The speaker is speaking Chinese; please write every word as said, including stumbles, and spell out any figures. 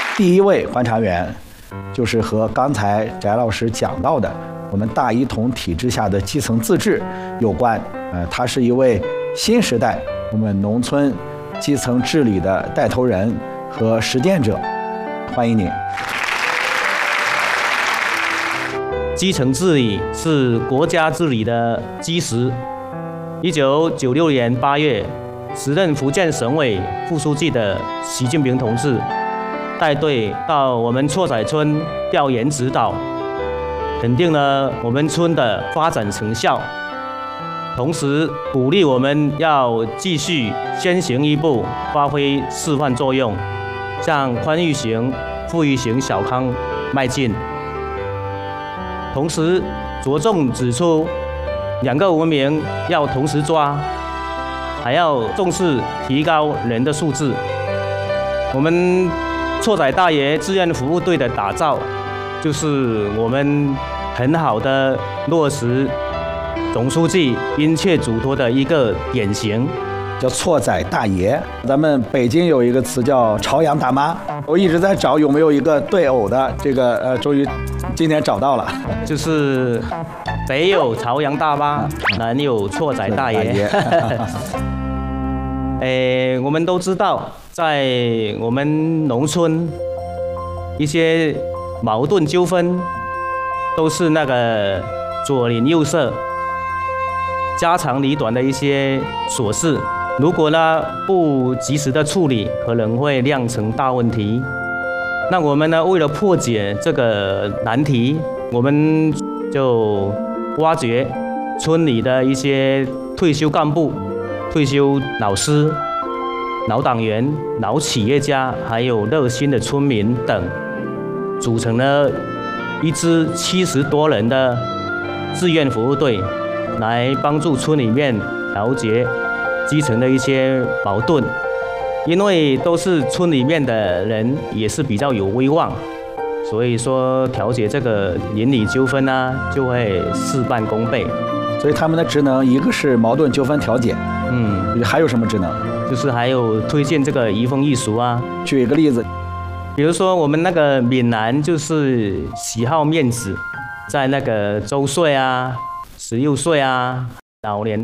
第一位观察员，就是和刚才翟老师讲到的我们大一统体制下的基层自治有关。呃，他是一位新时代我们农村基层治理的带头人和实践者，欢迎您。 基层治理是国家治理的基石。一九九六年八月，时任福建省委副书记的习近平同志带队到我们错仔村调研指导，肯定了我们村的发展成效，同时鼓励我们要继续先行一步，发挥示范作用，向宽裕型、富裕型小康迈进。同时着重指出，两个文明要同时抓，还要重视提高人的素质。我们错仔大爷志愿服务队的打造，就是我们很好的落实总书记殷切嘱托的一个典型， 叫错仔大爷。咱们北京有一个词叫朝阳大妈，我一直在找有没有一个对偶的，这个呃，终于今天找到了， 就是北有朝阳大妈，南有错仔大爷。诶，我们都知道，在我们农村，一些矛盾纠纷都是那个左邻右舍、家长里短的一些琐事。如果呢不及时的处理，可能会酿成大问题。那我们呢，为了破解这个难题，我们就挖掘村里的一些退休干部、退休老师、老党员、老企业家，还有热心的村民等，组成了一支七十多人的志愿服务队，来帮助村里面调节基层的一些矛盾。因为都是村里面的人，也是比较有威望，所以说调解这个邻里纠纷呢，就会事半功倍。 所以他们的职能，一个是矛盾纠纷调解，嗯，还有什么职能？ 就是还有推荐这个移风易俗啊。 举一个例子， 比如说我们那个闽南就是喜好面子，在那个周岁啊、十六岁啊、老年